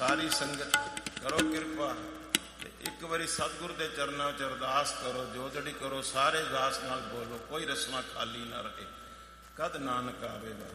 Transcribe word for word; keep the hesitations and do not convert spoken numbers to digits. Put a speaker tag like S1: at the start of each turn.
S1: ਸਾਰੀ ਸੰਗਤ ਕਰੋ ਕਿਰਪਾ ਤੇ ਇੱਕ ਵਾਰੀ ਸਤਿਗੁਰ ਦੇ ਚਰਨਾਂ 'ਚ ਅਰਦਾਸ ਕਰੋ, ਜੋਦੜੀ ਕਰੋ, ਸਾਰੇ ਦਾਸ ਨਾਲ ਬੋਲੋ, ਕੋਈ ਰਸਨਾ ਖਾਲੀ ਨਾ ਰਹੇ। ਕਦ ਨਾਨਕ ਆਵੇਗਾ।